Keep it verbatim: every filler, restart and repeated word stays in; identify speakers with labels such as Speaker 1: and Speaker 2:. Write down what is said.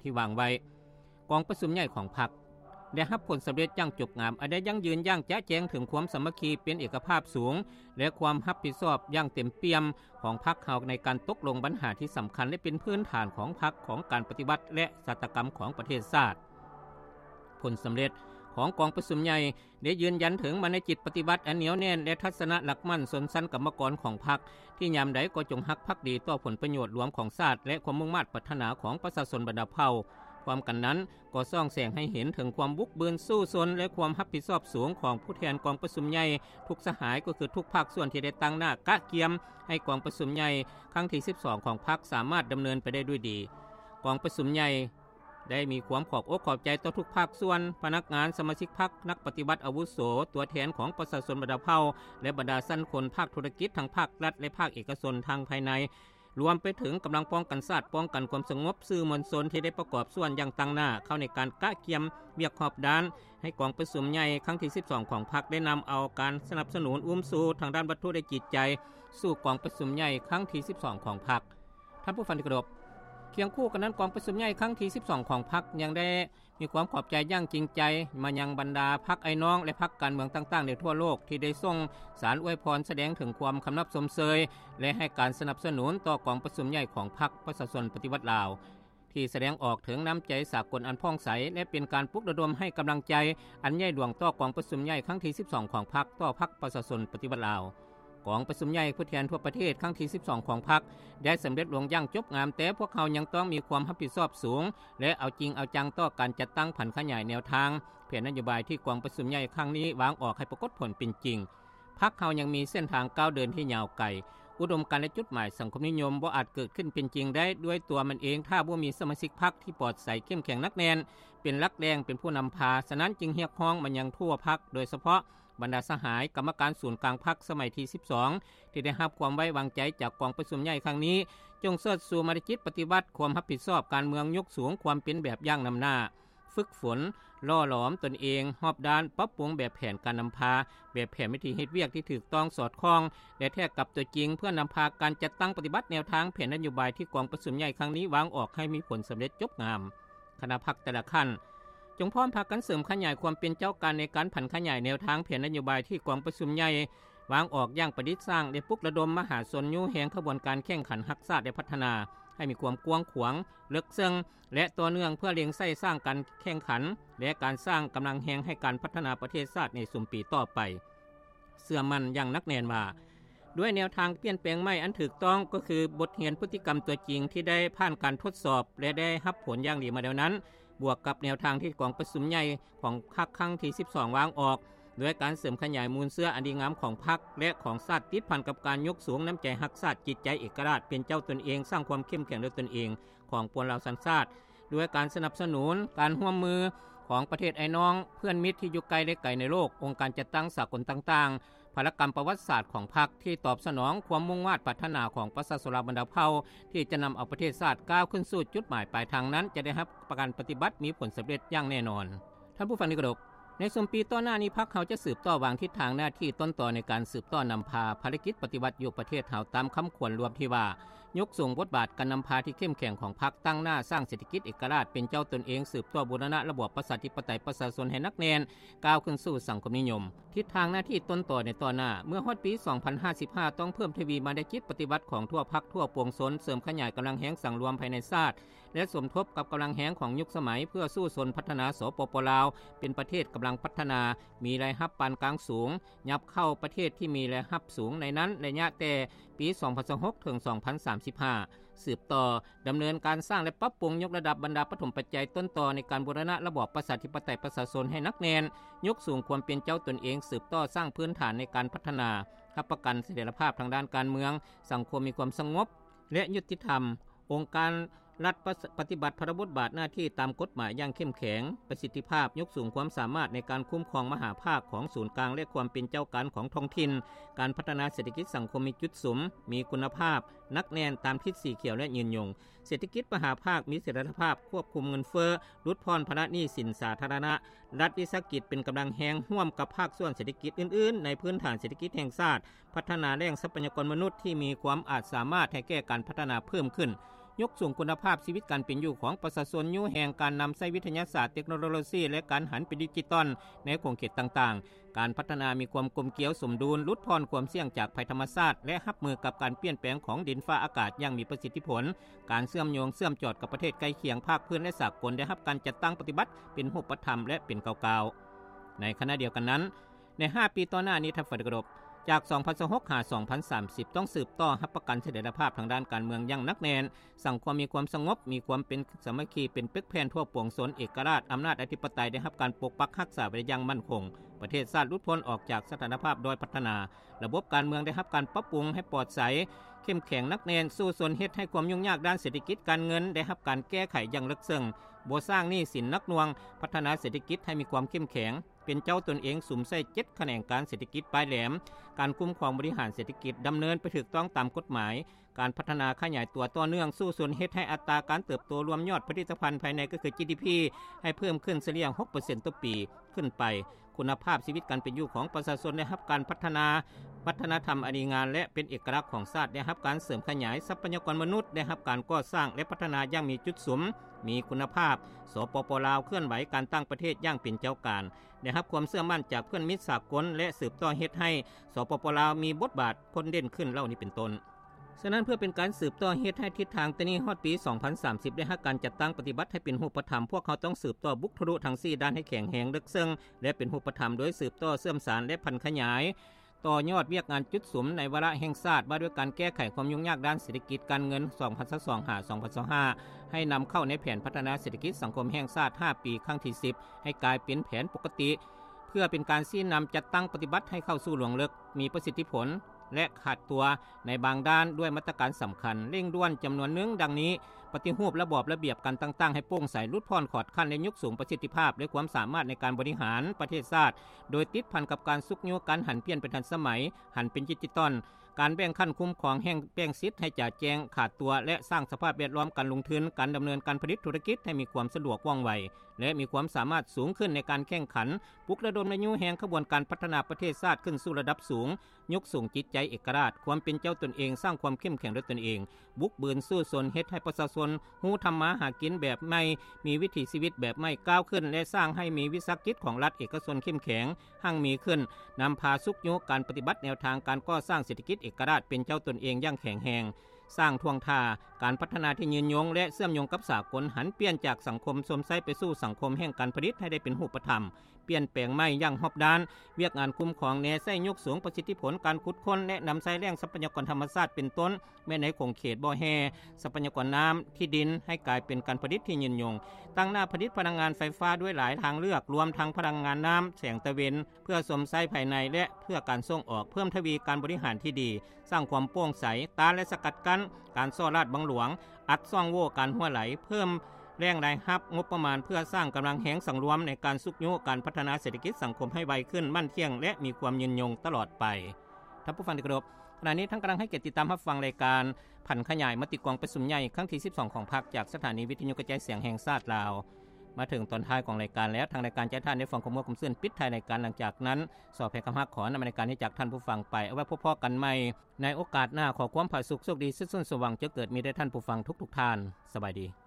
Speaker 1: ที่วางไว้กองประชุมใหญ่ของพรรคได้รับผลสำเร็จอย่างจบงามอันได้ยั่งยืนอย่างแจ้แจงถึงความสามัคคีเป็นเอกภาพสูงและความรับผิดชอบอย่างเต็มเปี่ยมของพรรคเฮาในการตกลงปัญหาที่สำคัญและเป็นพื้นฐานของพรรคของการปฏิบัติและชาตกรรมของประเทศชาติผลสำเร็จของกองประชุมใหญ่ได้ยืนยันถึงมนจิตปฏิบัติอันเหนียวแน่นและทัศนะหลักมั่นสนสันกรรมกรของพรรคที่ยามใดก็จงฮักภักดีต่อผลประโยชน์รวมของชาติและความมุ่งมั่นปรารถนาของประชาชนบรรดาเผ่าความกันนั้นก็ส่องแสงให้เห็นถึงความบุกบืนสู้ซนและความรับผิดชอบสูงของผู้แทนกองประชุมใหญ่ทุกสหายก็คือทุกภาคส่วนที่ได้ตั้งหน้ากะเกียมให้กองประชุมใหญ่ครั้งที่สิบสองของพรรคสามารถดำเนินไปได้ด้วยดีกองประชุมใหญ่ได้มีความขอบอกขอบใจต่อทุกภาคส่วนพนักงานสมาชิกพรรคนักปฏิบัติอาวุโสตัวแทนของประชาชนบรรดาเผ่าและบรรดาสั้นคนภาคธุรกิจทั้งภาครัฐและภาคเอกชนทางภายในรวมไปถึงกำลังป้องกันชาติป้องกันความสงบสื่อมวลชนที่ได้ประกอบส่วนอย่างตั้งหน้าเข้าในการกะเกียมเบียกขอบด้านให้กองประชุมใหญ่ครั้งที่สิบสองของพรรคได้นำเอาการสนับสนุนอุ้มสู่ทางด้านวัตถุและจิตใจสู่กองประชุมใหญ่ครั้งที่สิบสองของพรรคท่านผู้ฟังที่เคารพเคียงคู่กันนั้นกองประชุมใหญ่ครั้งที่สิบสองของพรรคยังได้มีความขอบใจอย่างจริงใจมายังบรรดาพรรคไอ้น้องและพรรคการเมืองต่างๆในทั่วโลกที่ได้ส่งสารอวยพรแสดงถึงความคำนับสมเสยและให้การสนับสนุนต่อกองประชุมใหญ่ของพรรคประชาชนปฏิวัติลาวที่แสดงออกถึงน้ำใจสากลอันพ่องใสและเป็นการปลุกระดมให้กำลังใจอันใหญ่หลวงต่อกองประชุมใหญ่ครั้งที่สิบสองของพรรคต่อพรรคประชาชนปฏิวัติลาวกองประชุมใหญ่ผู้แทนทั่วประเทศครั้งที่สิบสองของพรรคได้สำเร็จลงอย่างจบงามแต่พวกเขายังต้องมีความรับผิดชอบสูงและเอาจริงเอาจังต่อการจัดตั้งผันขยายแนวทางแผนนโยบายที่กองประชุมใหญ่ครั้งนี้วางออกให้ปรากฏผลเป็นจริงพรรคเขายังมีเส้นทางก้าวเดินที่ยาวไกลอุดมการณ์และจุดหมายสังคมนิยมบ่อาจเกิดขึ้นเป็นจริงได้ด้วยตัวมันเองถ้าบ่มีสมาชิกพรรคที่ปลอดใสเข้มแข็งนักแน่นเป็นหลักแรงเป็นผู้นำพาฉะนั้นจึงเรียกร้องมันยังทั่วพรรคโดยเฉพาะบรรดาสหายกรรมการศูนย์กลางพรรคสมัยที่สิบสองที่ได้รับความไว้วางใจจากกองประชุมใหญ่ครั้งนี้จงเสิร์ชสู่มนจิตปฏิบัติความรับผิดชอบการเมืองยกสูงความเป็นแบบอย่างนำหน้าฝึกฝนล่อหลอมตนเองรอบด้านปรับปรุงแบบแผนการนำพาแบบแผนวิธีเฮ็ดเวียกที่ถูกต้องสอดคล้องและแท้กับตัวจริงเพื่อนำพาการจัดตั้งปฏิบัติแนวทางแผนนโยบายที่กองประชุมใหญ่ครั้งนี้วางออกให้มีผลสำเร็จจบงามคณะพรรคแต่ละขั้นจงพร้อมพากันเสริมขยายความเป็นเจ้าการในการผันขยายแนวทางแผนนโยบายที่กองประชุมใหญ่วางออกอย่างประดิษฐ์สร้างได้ปลุกระดมมหาชนยุแห่งขบวนการแข่งขันรักษาและพัฒนาให้มีความกว้างขวางลึกซึ้งและต่อเนื่องเพื่อเล็งใส่สร้างการแข่งขันและการสร้างกำลังแห่งให้การพัฒนาประเทศชาติในสุมปีต่อไปเชื่อมั่นอย่างนักแน่นว่าด้วยแนวทางเปลี่ยนแปลงใหม่อันถูกต้องก็คือบทเรียนพฤติกรรมตัวจริงที่ได้ผ่านการทดสอบและได้รับผลอย่างดีมาแล้วนั้นบวกกับแนวทางที่กองประชุมใหญ่ของพรรคครั้งที่สิบสองวางออกด้วยการเสริมขยายมูลเสื้ออันดีงามของพรรคและของชาติติดพันกับการยกสูงน้ำใจรักชาติจิตใจเอกราชเป็นเจ้าตนเองสร้างความเข้มแข็งด้วยตนเองของปวงเราสัญชาติด้วยการสนับสนุนการร่วมมือของประเทศไอ้น้องเพื่อนมิตรที่อยู่ไกลและไกลในโลกองค์การจัดตั้งสากลต่างๆพลกรรมประวัติศาสตร์ของพรรคที่ตอบสนองความมุ่งมั่นปรารถนาของประชาชนบรรดาเผ่าที่จะนำเอาประเทศชาติก้าวขึ้นสู่จุดหมายปลายทางนั้นจะได้รับประกันปฏิบัติมีผลสำเร็จอย่างแน่นอนท่านผู้ฟังที่เคารพในสมปีต่อหน้านี้พรรคเขาจะสืบต่อวางทิศทางหน้าที่ต้นต่อในการสืบต่อนำพาภารกิจปฏิบัติอยู่ประเทศเฮาตามคำควรรวมที่ว่ายกส่งบทบาทการนำพาที่เข้มแข็งของพรรคตั้งหน้าสร้างเศรษฐกิจเอกราชเป็นเจ้าตนเองสืบต่อบูรณะระบอบประชาธิปไตยประชาชนให้นักแน่นก้าวขึ้นสู่สังคมนิยมทิศทางหน้าที่ต้นต่อในต่อหน้าเมื่อฮอดปีสองพันห้าสิบห้าต้องเพิ่มทวีมาในจิตปฏิบัติของทั่วพรรคทั่วปวงชนเสริมขยายกำลังแห่งสังรวมภายในชาติและสมทบกับกำลังแห่งของยุคสมัยเพื่อสู้ชนพัฒนาสปปลาวเป็นประเทศกำลังพัฒนามีรายรับปานกลางสูงยับเข้าประเทศที่มีรายรับสูงในนั้นระยะแต่ปีสองพันยี่สิบหกถึงสองพันสามสิบห้าสืบต่อดำเนินการสร้างและปรับปรุงยกระดับบรรดาปฐมปัจจัยต้นต่อในการบูรณะระบอบประชาธิปไตยประชาชนให้นักแน่นยกสูงความเป็นเจ้าตนเองสืบต่อสร้างพื้นฐานในการพัฒนารับประกันเสถียรภาพทางด้านการเมืองสังคมมีความสงบและยุติธรรมองค์การรัฐปฏิบัติพระบทบาทหน้าที่ตามกฎหมายอย่างเข้มแข็งประสิทธิภาพยกสูงความสามารถในการคุ้มครองมหาภาคของศูนย์กลางและความเป็นเจ้าการของท้องถิ่นการพัฒนาเศรษฐกิจสังคมมีจุดสมมีคุณภาพนักแน่นตามทิศสีเขียวและยืนยงเศรษฐกิจมหาภาคมีเสถียรภาพควบคุมเงินเฟ้อลดพรภาระหนี้สินสาธารณะรัฐวิสาหกิจเป็นกำลังแห่งร่วมกับภาคส่วนเศรษฐกิจอื่นๆในพื้นฐานเศรษฐกิจแห่งชาติพัฒนาแหล่งทรัพยากรมนุษย์ที่มีความอาจสามารถให้แก้การพัฒนาเพิ่มขึ้นยกสูงคุณภาพชีวิตการเป็นอยู่ของประชาชนอยู่แห่งการนําใช้วิทยาศาสตร์เทคโนโลยีและการหันไปดิจิตอลในขงเขตต่างๆการพัฒนามีความกลมเกลียวสมดุลลดพรความเสี่ยงจากภัยธรรมชาติและรับมือกับการเปลี่ยนแปลงของดินฟ้าอากาศอย่างมีประสิทธิผลการเชื่อมโยงเชื่อมจอดกับประเทศใกล้เคียงภาคพื้นและสากลได้รับการจัดตั้งปฏิบัติเป็นรูปธรรมและเป็นกาวๆในขณะเดียวกันนั้นในห้าปีต่อหน้านี้ทัพฝ่ายกรบจากสองพันยี่สิบหกหาสองพันสามสิบต้องสืบต่อรับประกันเสถียรภาพทางด้านการเมืองอย่างนักแน่นสังคมมีความสงบมีความเป็นสามัคคีเป็นเป็กแผ่นทั่วปวงชนเอกราชอำนาจอธิปไตยได้รับการปกปักรักษาไว้อย่างมั่นคงประเทศชาติหลุดพ้นออกจากสถานภาพโดยพัฒนาระบบการเมืองได้รับการปรับปรุงให้ปลอดใสเข้มแข็งนักแน่นสู้ส่วนเฮ็ดให้ความยุ่งยากด้านเศรษฐกิจการเงินได้รับการแก้ไขอย่างลึกซึ้งบ่สร้างหนี้สินนักหน่วงพัฒนาเศรษฐกิจให้มีความเข้มแข็งเป็นเจ้าตนเองสุมใส่เจ็ดแขนงการเศรษฐกิจปลายแหลมการคุ้มครองบริหารเศรษฐกิจดำเนินไปถูกต้องตามกฎหมายการพัฒนาขยายตัวต่อเนื่องสู้ส่วนเฮ็ดให้อัตราการเติบโตรวมยอดผลิตภัณฑ์ภายในก็คือ จี ดี พี ให้เพิ่มขึ้นเฉลี่ย หกเปอร์เซ็นต์ ต่อปีขึ้นไปคุณภาพชีวิตการเป็นอยู่ของประชาชนได้รับการพัฒนาวัฒนธรรมอดีงานและเป็นเอกลักษณ์ของชาติได้รับการเสริมขยายทรัพยากรมนุษย์ได้รับการก่อสร้างและพัฒนาอย่างมีจุดสมมีคุณภาพสปป.ลาวเคลื่อนไหวการตั้งประเทศอย่างเป็นเจ้าการได้รับความเชื่อมั่นจากเพื่อนมิตรสากลและสืบต่อเฮ็ดให้สปป.ลาวมีบทบาทพ้นเด่นขึ้นเหล่านี้เป็นต้นฉะนั้นเพื่อเป็นการสืบต่อเฮ็ดให้ทิศทางตะนี้ฮอดปีสองพันสามสิบได้รับการจัดตั้งปฏิบัติให้เป็นรูปธรรมพวกเขาต้องสืบต่อบุคลุทั้งสี่ด้านให้แข็งแรงลึกซึ้งและเป็นรูปธรรมโดยสืบต่อเสื่อมสารและพันขยายต่อยอดเวียกงานจุดสุมในวาระแห่งชาติว่าด้วยการแก้ไขความยุ่งยากด้านเศรษฐกิจการเงินสองพันยี่สิบสองถึงสองพันยี่สิบห้าให้นำเข้าในแผนพัฒนาเศรษฐกิจสังคมแห่งชาติห้าปีครั้งที่สิบให้กลายเป็นแผนปกติเพื่อเป็นการชี้นำจัดตั้งปฏิบัติให้เข้าสู่หลวงลึกมีประสิทธิผลและขาดตัวในบางด้านด้วยมาตรการสำคัญเร่งด่วนจำนวนหนึ่งดังนี้ปฏิรูประบอบระเบียบการตั้งๆให้โปร่งใสลุดพ้นขอดขั้นและยกสูงประสิทธิภาพและความสามารถในการบริหารประเทศชาติโดยติดพันกับการสุกโยกการหันเปลี่ยนเป็นทันสมัยหันเป็นดิจิตอลการแบ่งขั้นคุ้มครองแห่งแบ่งสิทธิ์ให้จ่าแจงขาดตัวและสร้างสภาพแวดล้อมการลงทุนการดำเนินการผลิตธุรกิจให้มีความสะดวกว่องไวและมีความสามารถสูงขึ้นในการแข่งขันปลุกระดมนโยบายแห่งขบวนการพัฒนาประเทศชาติขึ้นสู่ระดับสูงยกสูงจิตใจเอกราชความเป็นเจ้าตนเองสร้างความเข้มแข็งด้วยตนเองบุกเบินสู้สนเฮ็ดให้ประชาชนฮู้ทำมาหากินแบบใหม่มีวิถีชีวิตแบบใหม่ก้าวขึ้นและสร้างให้มีวิสาหกิจของรัฐเอกชนเข้มแข็งหั่งมีขึ้นนำพาสุกโยกการปฏิบัติแนวทางการก่อสร้างเศรษฐกิจเอกราชเป็นเจ้าตนเองอย่างแข็งแรงสร้างทวงท่าการพัฒนาที่ยืนยงและเชื่อมโยงกับสากลหันเปลี่ยนจากสังคมสมไส้ไปสู่สังคมแห่งการผลิตให้ได้เป็นรูปธรรมเปลี่ยนแปลงใหม่อย่างรอบด้านเวียกงานคุ้มครองแนวใช้ยกสูงประสิทธิผลการขุดค้นและนำใช้แรงทรัพยากรธรรมชาติเป็นต้นแม้ในคงเขตบ่อแฮทรัพยากรน้ำที่ดินให้กลายเป็นการผลิตที่ยืนยงตั้งหน้าผลิตพลังงานไฟฟ้าด้วยหลายทางเลือกรวมทั้งพลังงานน้ำแสงตะเวนเพื่อสมไส้ภายในและเพื่อการส่งออกเพิ่มทวีการบริหารที่ดีสร้างความโปร่งใสต้านและสกัดกั้นการซ่อราดบังหลวงอัดซ่องโว่การหัวไหลเพิ่มแรงรายรับงบประมาณเพื่อสร้างกำลังแหงสังรวมในการสุกโยกการพัฒนาเศรษฐกิจสังคมให้ไวขึ้นมั่นเที่ยงและมีความยืนยงตลอดไปท่านผู้ฟังที่เคารพขณะนี้ท่านกำลังให้เกียรติติดตามรับฟังรายการผันขยายมติกองประชุมใหญ่ครั้งที่สิบสองของพรรคจากสถานีวิทยุกระจายเสียงแห่งชาติลาวมาถึงตอนท้ายของรายการแล้วทางรายการจะท่านได้ฟังข้อมูลคำเสื่นปิดท้ายรายการหลังจากนั้นสอบแผ่คำฮักขอนำรายการนี้จากท่านผู้ฟังไปเอาไว้พบพอกันใหม่ในโอกาสหน้าขอความผาสุกโชคดีสุขสว่างจะเกิดมีแด่ท่านผู้ฟังทุกๆท่านสบายดี